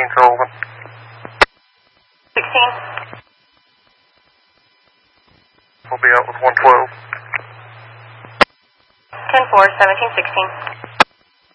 Sullivan. 16. We'll be out with 112. 10-4, 17-16.